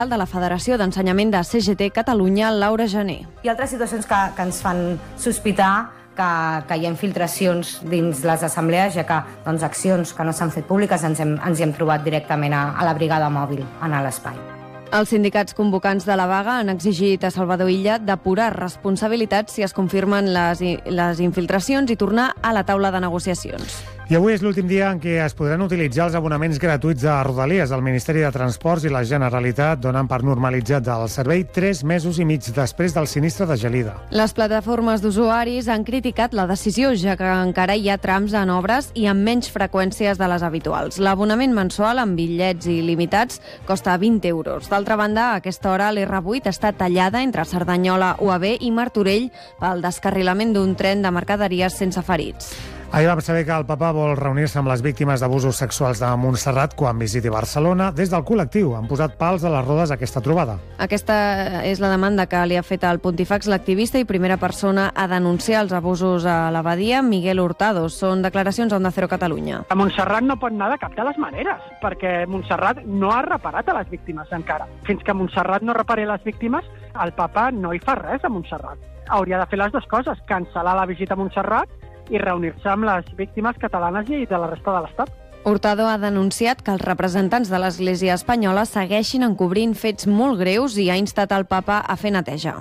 de la Federació d'Ensenyament de CGT Catalunya, Laura Gené. Hi ha altres situacions que ens fan sospitar que hi ha infiltracions dins les assemblees, ja que accions que no s'han fet públiques ens hi hem trobat directament a la brigada mòbil, en l'espai. Els sindicats convocants de la vaga han exigit a Salvador Illa depurar responsabilitats si es confirmen les infiltracions i tornar a la taula de negociacions. I avui és l'últim dia en què es podran utilitzar els abonaments gratuïts de Rodalies. El Ministeri de Transports i la Generalitat donen per normalitzat el servei 3 mesos i mig després del sinistre de Gelida. Les plataformes d'usuaris han criticat la decisió, ja que encara hi ha trams en obres i amb menys freqüències de les habituals. L'abonament mensual amb bitllets il·limitats costa 20 euros. D'altra banda, a aquesta hora l'R8 està tallada entre Cerdanyola, UAB i Martorell pel descarrilament d'un tren de mercaderies sense ferits. Ahir vam saber que el papa vol reunir-se amb les víctimes d'abusos sexuals de Montserrat quan visiti Barcelona. Des del col·lectiu han posat pals a les rodes a aquesta trobada. Aquesta és la demanda que li ha fet al Pontífex l'activista i primera persona a denunciar els abusos a l'abadia, Miguel Hurtado. Són declaracions a Onda Cero Catalunya. A Montserrat no pot anar de cap de les maneres, perquè Montserrat no ha reparat a les víctimes encara. Fins que Montserrat no repari les víctimes, el papa no hi fa res a Montserrat. Hauria de fer les dues coses, cancel·lar la visita a Montserrat i reunir-se amb les víctimes catalanes i de la resta de l'Estat. Hurtado ha denunciat que els representants de l'Església espanyola segueixin encobrint fets molt greus i ha instat el papa a fer neteja.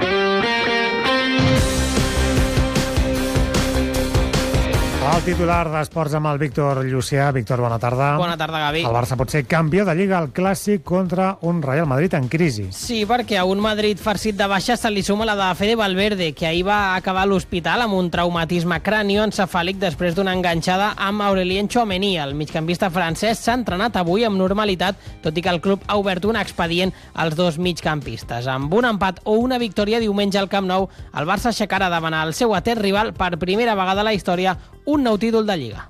El titular d'Esports amb el Víctor Llucià. Víctor, bona tarda. Bona tarda, Gavi. El Barça pot ser campió de Lliga al Clàssic contra un Real Madrid en crisi. Sí, perquè a un Madrid farcit de baixa se li suma la de Fede Valverde, que ahir va acabar a l'hospital amb un traumatisme cranioencefàlic després d'una enganxada amb Aurélien Tchouaméni. El migcampista francès s'ha entrenat avui amb normalitat, tot i que el club ha obert un expedient als dos migcampistes. Amb un empat o una victòria diumenge al Camp Nou, el Barça aixecarà davant el seu etern rival per primera vegada a la història un nou títol de Lliga.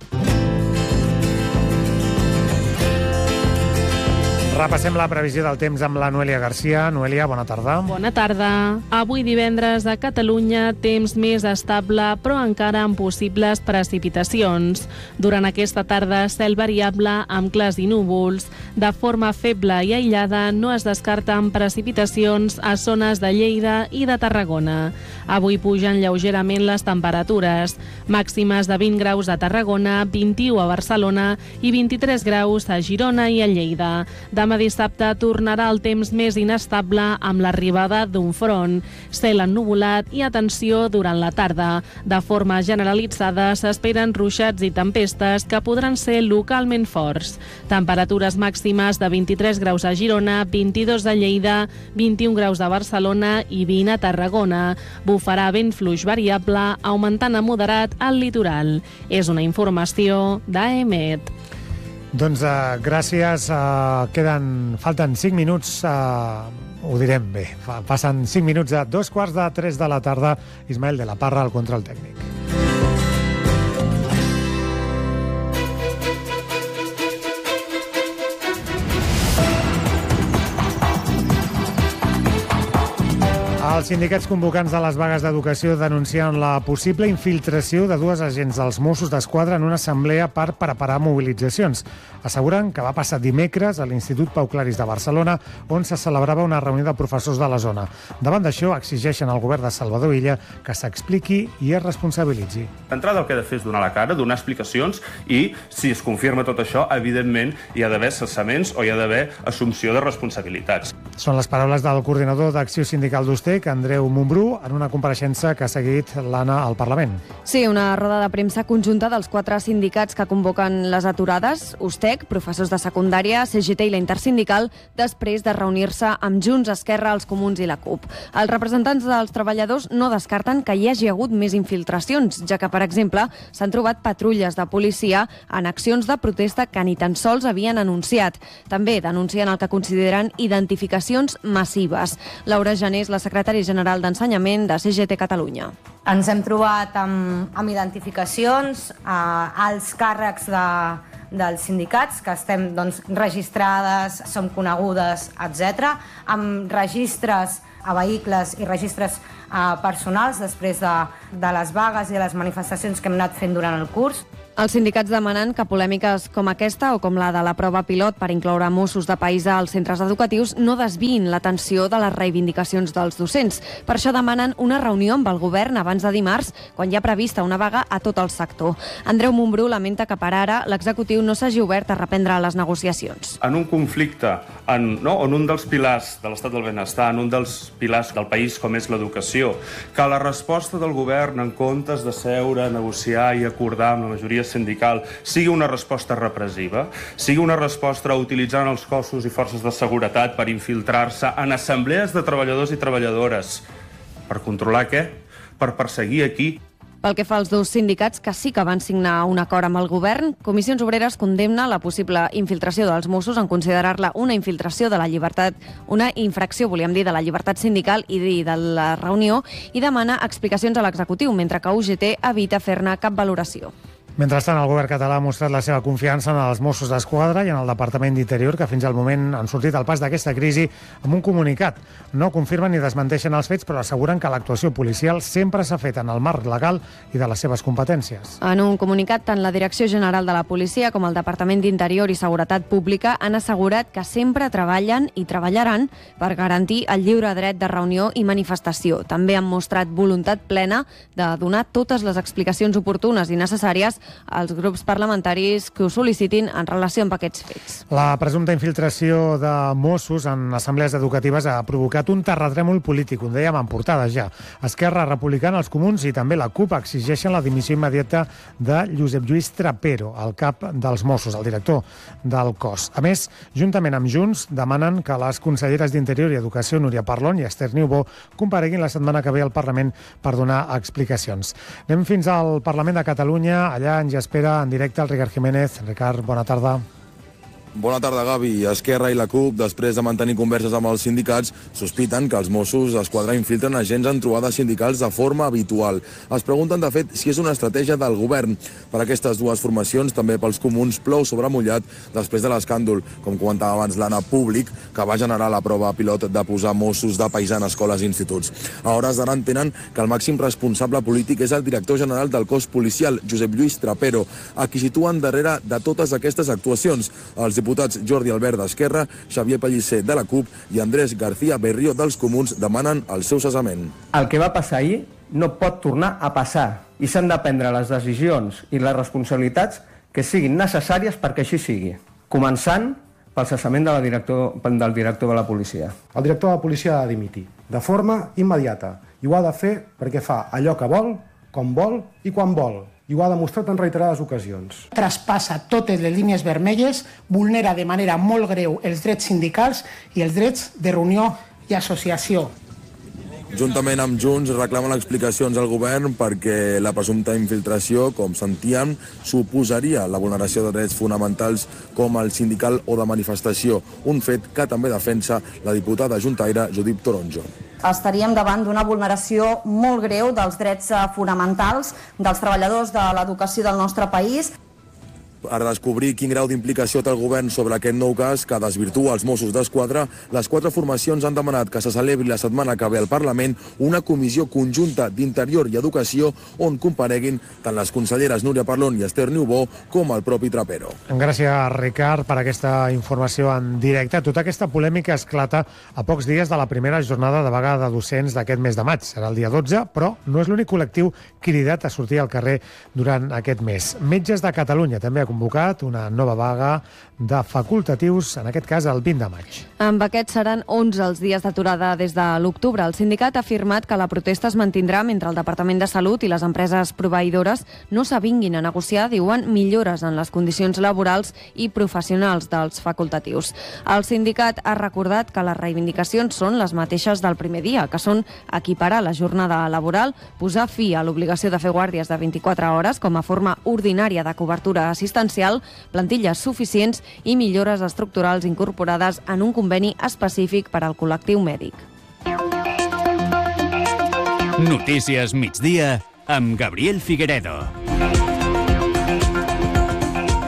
Repassem la previsió del temps amb la Noelia Garcia. Noelia, bona tarda. Bona tarda. Avui divendres a Catalunya, temps més estable, però encara amb possibles precipitacions. Durant aquesta tarda, cel variable amb clars i núvols. De forma feble i aïllada, no es descarten precipitacions a zones de Lleida i de Tarragona. Avui pugen lleugerament les temperatures. Màximes de 20 graus a Tarragona, 21 a Barcelona i 23 graus a Girona i a Lleida. Demà dissabte tornarà el temps més inestable amb l'arribada d'un front. Cel ennuvolat i atenció durant la tarda. De forma generalitzada s'esperen ruixats i tempestes que podran ser localment forts. Temperatures màximes de 23 graus a Girona, 22 a Lleida, 21 graus a Barcelona i 20 a Tarragona. Bufarà vent fluix variable, augmentant a moderat al litoral. És una informació d'AEMET. Doncs gràcies. Falten 5 minuts, ho direm bé. Passen 5 minuts a 2:45 de la tarda. Ismael de la Parra, al control tècnic. Els sindicats convocants de les vagues d'educació denuncien la possible infiltració de dues agents dels Mossos d'Esquadra en una assemblea per preparar mobilitzacions. Asseguren que va passar dimecres a l'Institut Pau Claris de Barcelona, on se celebrava una reunió de professors de la zona. Davant d'això, exigeixen al govern de Salvador Illa que s'expliqui i es responsabilitzi. D'entrada el que ha de fer és donar la cara, donar explicacions i, si es confirma tot això, evidentment hi ha d'haver cessaments o hi ha d'haver assumpció de responsabilitats. Són les paraules del coordinador d'Acció Sindical d'Ustec, Andreu Montbrú, en una compareixença que ha seguit l'Anna al Parlament. Sí, una roda de premsa conjunta dels 4 sindicats que convoquen les aturades, Ustec, professors de secundària, CGT i la Intersindical, després de reunir-se amb Junts, Esquerra, els Comuns i la CUP. Els representants dels treballadors no descarten que hi hagi hagut més infiltracions, ja que, per exemple, s'han trobat patrulles de policia en accions de protesta que ni tan sols havien anunciat. També denuncien el que consideren identificacions massives. Laura Gené és la secretària general d'Ensenyament de CGT Catalunya. Ens hem trobat amb identificacions als càrrecs dels sindicats, que estem registrades, som conegudes, etc., amb registres a vehicles i registres personals després de les vagues i les manifestacions que hem anat fent durant el curs. Els sindicats demanen que polèmiques com aquesta o com la de la prova pilot per incloure Mossos de paisa als centres educatius no desviïn l'atenció de les reivindicacions dels docents. Per això demanen una reunió amb el govern abans de dimarts, quan hi ha prevista una vaga a tot el sector. Andreu Montbrú lamenta que per ara l'executiu no s'hagi obert a reprendre les negociacions. En un conflicte en un dels pilars de l'estat del benestar, en un dels pilars del país com és l'educació, que la resposta del govern, en comptes de seure, negociar i acordar amb la majoria sindical, sigui una resposta repressiva, sigui una resposta utilitzant els cossos i forces de seguretat per infiltrar-se en assemblees de treballadors i treballadores. Per controlar què? Per perseguir a qui? Pel que fa als dos sindicats que sí que van signar un acord amb el govern, Comissions Obreres condemna la possible infiltració dels Mossos en considerar-la una infiltració de la llibertat, una infracció, volíem dir, de la llibertat sindical i de la reunió, i demana explicacions a l'executiu, mentre que UGT evita fer-ne cap valoració. Mentrestant, el govern català ha mostrat la seva confiança en els Mossos d'Esquadra i en el Departament d'Interior, que fins al moment han sortit al pas d'aquesta crisi amb un comunicat. No confirmen ni desmenteixen els fets, però asseguren que l'actuació policial sempre s'ha fet en el marc legal i de les seves competències. En un comunicat, tant la Direcció General de la Policia com el Departament d'Interior i Seguretat Pública han assegurat que sempre treballen i treballaran per garantir el lliure dret de reunió i manifestació. També han mostrat voluntat plena de donar totes les explicacions oportunes i necessàries als grups parlamentaris que ho sol·licitin en relació amb aquests fets. La presumpta infiltració de Mossos en assemblees educatives ha provocat un terratrèmol polític, ho dèiem en portada ja. Esquerra Republicana, els Comuns i també la CUP exigeixen la dimissió immediata de Josep Lluís Trapero, el cap dels Mossos, el director del cos. A més, juntament amb Junts, demanen que les conselleres d'Interior i Educació, Núria Parlon i Esther Niubó, compareguin la setmana que ve al Parlament per donar explicacions. Anem fins al Parlament de Catalunya. Allà ens espera en directe el Ricard Jiménez. Ricard, bona tarda. Bona tarda, Gavi. Esquerra i la CUP, després de mantenir converses amb els sindicats, sospiten que els Mossos d'Esquadra infiltren agents en trobades sindicals de forma habitual. Es pregunten, de fet, si és una estratègia del govern. Per aquestes dues formacions, també pels Comuns, plou sobre mullat després de l'escàndol, com comentava abans l'Anna Públic, que va generar la prova pilot de posar Mossos de paisà en escoles i instituts. A hores d'ara entenen que el màxim responsable polític és el director general del cos policial, Josep Lluís Trapero, a qui situen darrere de totes aquestes actuacions. Els diputats Jordi Albert d'Esquerra, Xavier Pellicer de la CUP i Andrés García Berrio dels Comuns demanen el seu cessament. El que va passar ahir no pot tornar a passar i s'han de prendre les decisions i les responsabilitats que siguin necessàries perquè així sigui. Començant pel cessament del director de la policia. El director de la policia ha de dimitir de forma immediata i ho ha de fer perquè fa allò que vol, com vol i quan vol. I ho ha demostrat en reiterades ocasions. Traspassa totes les línies vermelles, vulnera de manera molt greu els drets sindicals i els drets de reunió i associació. Juntament amb Junts reclamen explicacions al govern perquè la presumpta infiltració, com sentíem, suposaria la vulneració de drets fonamentals com el sindical o de manifestació, un fet que també defensa la diputada juntaire Judit Toronjo. Estaríem davant d'una vulneració molt greu dels drets fonamentals dels treballadors de l'educació del nostre país. Per descobrir quin grau d'implicació té el govern sobre aquest nou cas que desvirtua els Mossos d'Esquadra, les quatre formacions han demanat que se celebri la setmana que ve al Parlament una comissió conjunta d'Interior i Educació on compareguin tant les conselleres Núria Parlon i Esther Niubó com el propi Trapero. Gràcies, Ricard, per aquesta informació en directe. Tota aquesta polèmica esclata a pocs dies de la primera jornada de vaga de docents d'aquest mes de maig. Serà el dia 12, però no és l'únic col·lectiu cridat a sortir al carrer durant aquest mes. Metges de Catalunya també ha convocat una nova vaga de facultatius, en aquest cas el 20 de maig. Amb aquests seran 11 els dies d'aturada des de l'octubre. El sindicat ha afirmat que la protesta es mantindrà mentre el Departament de Salut i les empreses proveïdores no s'avinguin a negociar, diuen, millores en les condicions laborals i professionals dels facultatius. El sindicat ha recordat que les reivindicacions són les mateixes del primer dia, que són equiparar la jornada laboral, posar fi a l'obligació de fer guàrdies de 24 hores com a forma ordinària de cobertura assistencial, plantilles suficients i millores estructurals incorporades en un conveni específic per al col·lectiu mèdic. Notícies migdia amb Gabriel Figueredo.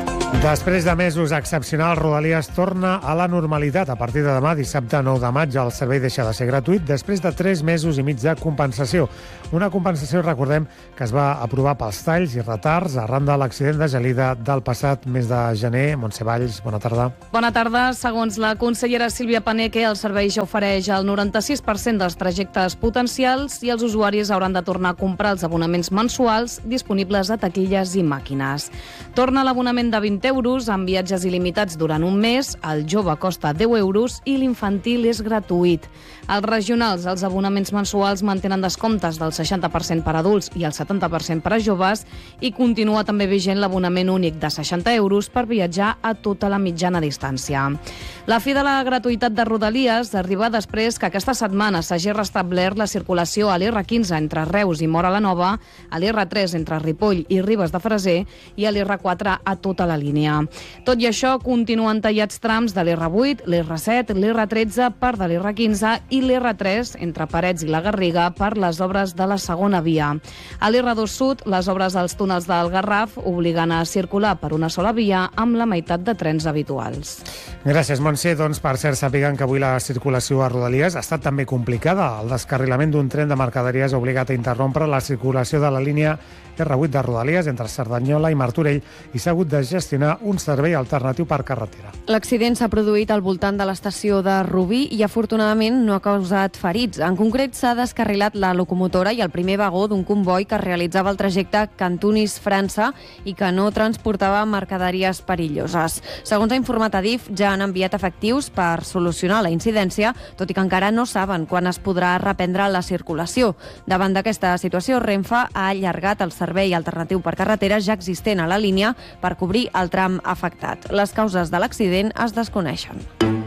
Després de mesos excepcionals, Rodalies torna a la normalitat. A partir de demà, dissabte 9 de maig, el servei deixa de ser gratuït després de 3 mesos i mig de compensació. Una compensació, recordem, que es va aprovar pels talls i retards arran de l'accident de gelida del passat mes de gener. Montse Valls, bona tarda. Bona tarda. Segons la consellera Sílvia Paneque, el servei ja ofereix el 96% dels trajectes potencials i els usuaris hauran de tornar a comprar els abonaments mensuals disponibles a taquilles i màquines. Torna l'abonament de 20 euros amb viatges il·limitats durant un mes, el jove costa 10 euros i l'infantil és gratuït. Els regionals, els abonaments mensuals mantenen descomptes del 60% per adults i el 70% per a joves i continua també vigent l'abonament únic de 60 euros per viatjar a tota la mitjana distància. La fi de la gratuïtat de Rodalies arriba després que aquesta setmana s'hagi restablert la circulació a l'R15 entre Reus i Móra la Nova, a l'R3 entre Ripoll i Ribes de Freser i a l'R4 a tota la línia. Tot i això, continuen tallats trams de l'R8, l'R7, l'R13, part de l'R15 i l'R3 entre Parets i la Garriga per les obres de la segona via. A l'R2 Sud, les obres dels túnels del Garraf obliguen a circular per una sola via amb la meitat de trens habituals. Gràcies, Montse. Doncs, per cert, sàpiguen que avui la circulació a Rodalies ha estat també complicada. El descarrilament d'un tren de mercaderies ha obligat a interrompre la circulació de la línia R8 de Rodalies entre Cerdanyola i Martorell i s'ha hagut de gestionar un servei alternatiu per carretera. L'accident s'ha produït al voltant de l'estació de Rubí i afortunadament no ha causat ferits. En concret, s'ha descarrilat la locomotora i el primer vagó d'un comboi que realitzava el trajecte Cantunis-França i que no transportava mercaderies perilloses. Segons ha informat Adif, ja han enviat efectius per solucionar la incidència, tot i que encara no saben quan es podrà reprendre la circulació. Davant d'aquesta situació, Renfe ha allargat el servei alternatiu per carretera ja existent a la línia per cobrir el tram afectat. Les causes de l'accident es desconeixen.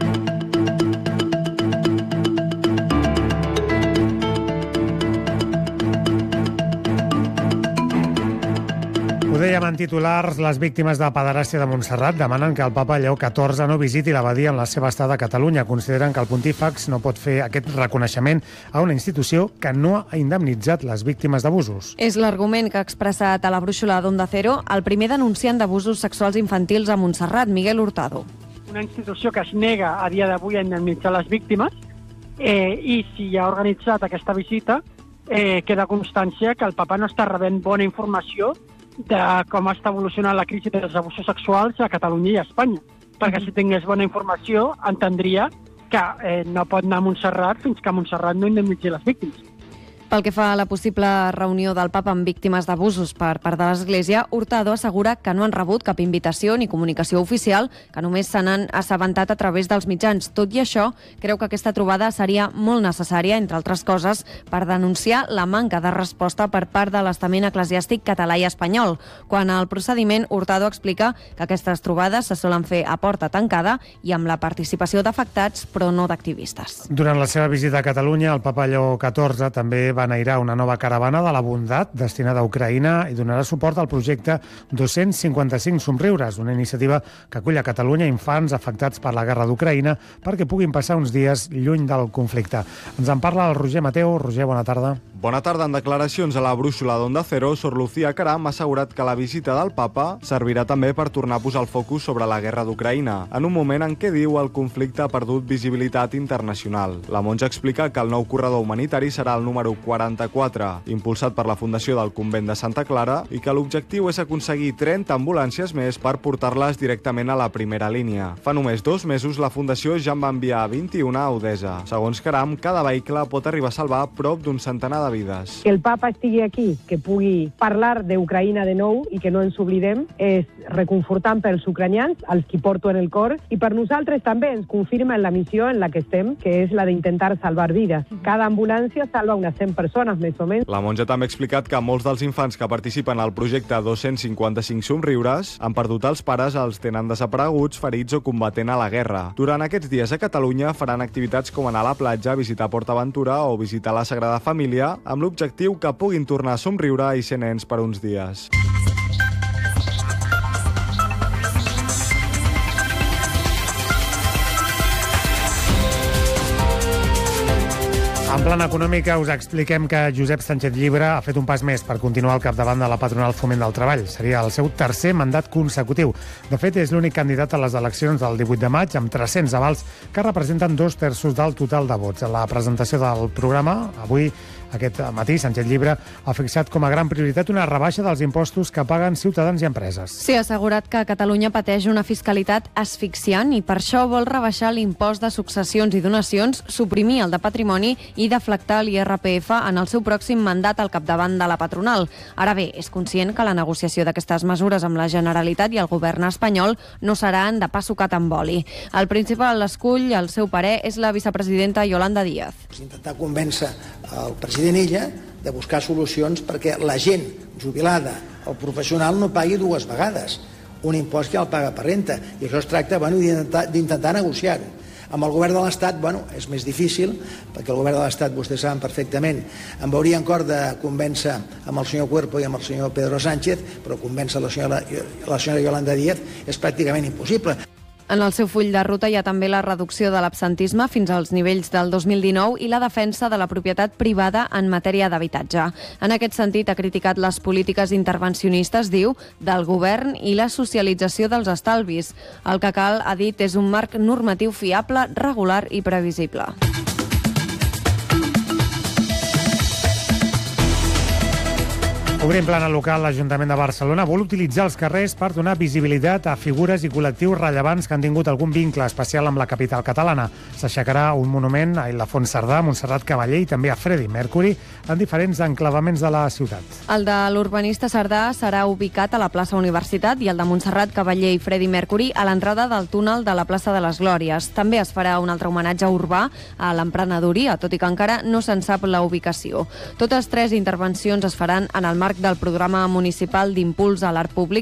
Ho dèiem en titulars, les víctimes de pederàstia de Montserrat demanen que el papa Lleó XIV no visiti l'abadia en la seva estada a Catalunya. Consideren que el pontífex no pot fer aquest reconeixement a una institució que no ha indemnitzat les víctimes d'abusos. És l'argument que ha expressat a la brúixola d'Onda Cero el primer denunciant d'abusos sexuals infantils a Montserrat, Miguel Hurtado. Una institució que es nega a dia d'avui a indemnitzar les víctimes i si ha organitzat aquesta visita queda constància que el papa no està rebent bona informació de com està evolucionant la crisi dels abusos sexuals a Catalunya i a Espanya. Perquè si tingués bona informació, entendria que no pot anar a Montserrat fins que Montserrat no indemnitzi les víctimes. Pel que fa a la possible reunió del papa amb víctimes d'abusos per part de l'Església, Hurtado assegura que no han rebut cap invitació ni comunicació oficial, que només se n'han assabentat a través dels mitjans. Tot i això, creu que aquesta trobada seria molt necessària, entre altres coses, per denunciar la manca de resposta per part de l'estament eclesiàstic català i espanyol. Quant al procediment, Hurtado explica que aquestes trobades se solen fer a porta tancada i amb la participació d'afectats, però no d'activistes. Durant la seva visita a Catalunya, el papa Lleó XIV també va enairar una nova caravana de la bondat destinada a Ucraïna i donarà suport al projecte 255 Somriures, una iniciativa que acull a Catalunya infants afectats per la guerra d'Ucraïna perquè puguin passar uns dies lluny del conflicte. Ens en parla el Roger Mateu. Roger, bona tarda. Bona tarda. En declaracions a la brúixola d'Onda Cero, Sor Lucía Caram ha assegurat que la visita del papa servirà també per tornar a posar el focus sobre la guerra d'Ucraïna, en un moment en què, diu, el conflicte ha perdut visibilitat internacional. La monja explica que el nou corredor humanitari serà el número 44, impulsat per la Fundació del Convent de Santa Clara, i que l'objectiu és aconseguir 30 ambulàncies més per portar-les directament a la primera línia. Fa només 2 mesos la Fundació ja en va enviar 21 a Odessa. Segons Caram, cada vehicle pot arribar a salvar prop d'un centenar de vides. Que el papa estigui aquí, que pugui parlar d'Ucraïna de nou i que no ens oblidem, és reconfortant pels ucranians, els qui porto en el cor, i per nosaltres també ens confirma en la missió en la que estem, que és la d'intentar salvar vides. Cada ambulància salva unes 100 persones, més o menys. La monja també ha explicat que molts dels infants que participen al projecte 255 Somriures han perdut els pares, els tenen desapareguts, ferits o combatent a la guerra. Durant aquests dies a Catalunya faran activitats com anar a la platja, visitar Port Aventura o visitar la Sagrada Família, amb l'objectiu que puguin tornar a somriure i ser nens per uns dies. En plana econòmica us expliquem que Josep Sánchez Llibre ha fet un pas més per continuar al capdavant de la patronal Foment del Treball. Seria el seu tercer mandat consecutiu. De fet, és l'únic candidat a les eleccions del 18 de maig amb 300 avals que representen 2/3 del total de vots. A la presentació del programa, avui, aquest matí, Sánchez Llibre ha fixat com a gran prioritat una rebaixa dels impostos que paguen ciutadans i empreses. Sí, ha assegurat que Catalunya pateix una fiscalitat asfixiant i per això vol rebaixar l'impost de successions i donacions, suprimir el de patrimoni i deflactar l'IRPF en el seu pròxim mandat al capdavant de la patronal. Ara bé, és conscient que la negociació d'aquestes mesures amb la Generalitat i el govern espanyol no seran de pa sucat amb oli. El principal escull, al seu parer, és la vicepresidenta Yolanda Díaz. Intentar convèncer el president Illa de buscar solucions perquè la gent jubilada, el professional, no pagui dues vegades un impost que el paga per renta. I això es tracta d'intentar negociar-ho. Amb el govern de l'Estat, és més difícil, perquè el govern de l'Estat, vostès saben perfectament, em veuria en cor de convèncer amb el senyor Cuerpo i amb el senyor Pedro Sánchez, però convèncer la senyora Yolanda Díaz és pràcticament impossible. En el seu full de ruta hi ha també la reducció de l'absentisme fins als nivells del 2019 i la defensa de la propietat privada en matèria d'habitatge. En aquest sentit, ha criticat les polítiques intervencionistes, diu, del govern i la socialització dels estalvis. El que cal, ha dit, és un marc normatiu fiable, regular i previsible. Obrim plana local, l'Ajuntament de Barcelona vol utilitzar els carrers per donar visibilitat a figures i col·lectius rellevants que han tingut algun vincle especial amb la capital catalana. S'aixecarà un monument a Ildefons Cerdà, Montserrat Cavaller i també a Freddie Mercury en diferents enclavaments de la ciutat. El de l'urbanista Cerdà serà ubicat a la plaça Universitat i el de Montserrat Cavaller i Freddie Mercury a l'entrada del túnel de la plaça de les Glòries. També es farà un altre homenatge urbà a l'emprenedoria, tot i que encara no se'n sap la ubicació. Totes tres intervencions es faran en el marc del programa municipal d'impuls a l'art públic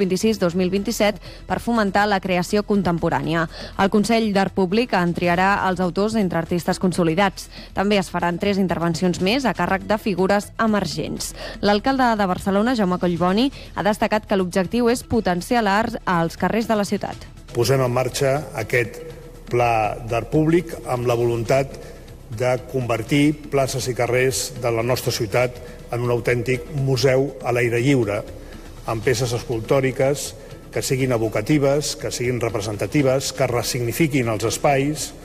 2026-2027 per fomentar la creació contemporània. El Consell d'Art Públic en triarà els autors entre artistes consolidats. També es faran 3 intervencions més a càrrec de figures emergents. L'alcalde de Barcelona, Jaume Collboni, ha destacat que l'objectiu és potenciar l'art als carrers de la ciutat. Posem en marxa aquest pla d'art públic amb la voluntat de convertir places i carrers de la nostra ciutat en un autèntic museu a l'aire lliure, amb peces escultòriques que siguin evocatives, que siguin representatives, que ressignifiquin els espais.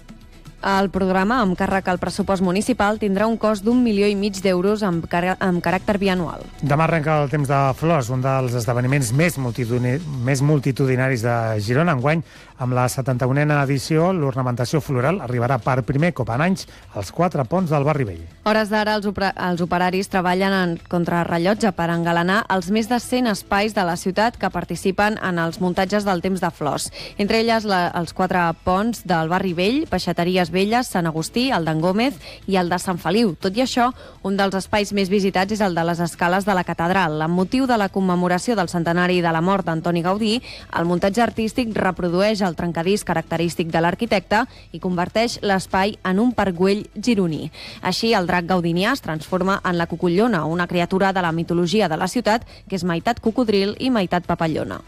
El programa, amb càrrec al pressupost municipal, tindrà un cost d'1,5 milió d'euros amb caràcter bianual. Demà arrenca el Temps de Flors, un dels esdeveniments més multitudinaris de Girona. Enguany, amb la 71a edició, l'ornamentació floral arribarà per primer cop en anys als 4 ponts del Barri Vell. A hores d'ara, els operaris treballen en contrarrellotge per engalanar els més de 100 espais de la ciutat que participen en els muntatges del Temps de Flors. Entre elles, els 4 ponts del Barri Vell, Peixateries Velles, Sant Agustí, el d'en Gómez i el de Sant Feliu. Tot i això, un dels espais més visitats és el de les escales de la catedral. Amb motiu de la commemoració del centenari de la mort d'Antoni Gaudí, el muntatge artístic reprodueix el trencadís característic de l'arquitecte i converteix l'espai en un parc güell gironí. Així, el drac gaudinià es transforma en la cucullona, una criatura de la mitologia de la ciutat que és meitat cocodril i meitat papallona.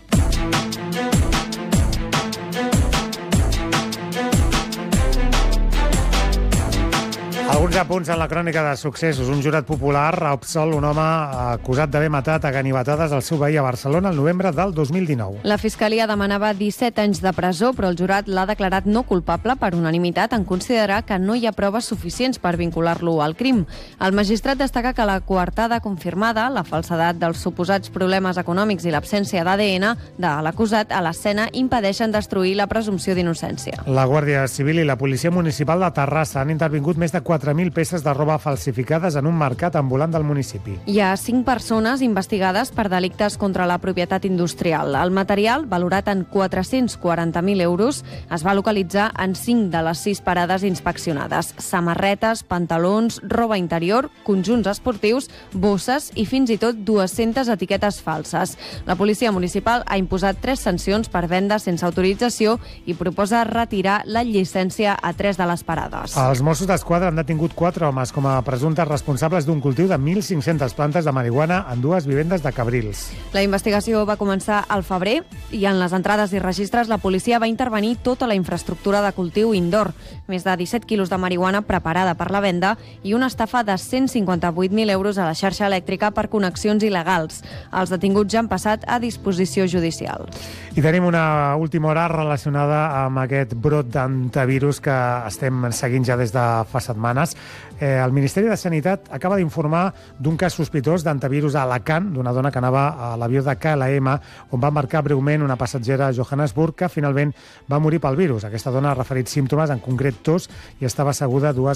Alguns apunts en la crònica de successos. Un jurat popular ha absolt un home acusat d'haver matat a ganivetades el seu veí a Barcelona el novembre del 2019. La Fiscalia demanava 17 anys de presó, però el jurat l'ha declarat no culpable per unanimitat en considerar que no hi ha proves suficients per vincular-lo al crim. El magistrat destaca que la coartada confirmada, la falsedat dels suposats problemes econòmics i l'absència d'ADN de l'acusat a l'escena impedeixen destruir la presumpció d'innocència. La Guàrdia Civil i la Policia Municipal de Terrassa han intervingut més de 4.000 peces de roba falsificades en un mercat ambulant del municipi. Hi ha 5 persones investigades per delictes contra la propietat industrial. El material, valorat en 440.000 euros, es va localitzar en 5 de les 6 parades inspeccionades. Samarretes, pantalons, roba interior, conjunts esportius, bosses i fins i tot 200 etiquetes falses. La Policia Municipal ha imposat 3 sancions per venda sense autorització i proposa retirar la llicència a 3 de les parades. Els Mossos d'Esquadra han detingut 4 homes com a presumptes responsables d'un cultiu de 1.500 plantes de marihuana en 2 vivendes de Cabrils. La investigació va començar al febrer i en les entrades i registres la policia va intervenir tota la infraestructura de cultiu indoor, més de 17 quilos de marihuana preparada per la venda i una estafa de 158.000 euros a la xarxa elèctrica per connexions il·legals. Els detinguts ja han passat a disposició judicial. I tenim una última hora relacionada amb aquest brot d'antivirus que estem seguint ja des de fa setmanes. El Ministeri de Sanitat acaba d'informar d'un cas sospitós d'antivirus a Alacant, d'una dona que anava a l'avió de KLM, on va embarcar breument una passatgera a Johannesburg que finalment va morir pel virus. Aquesta dona ha referit símptomes, en concret tos, i estava asseguda a 2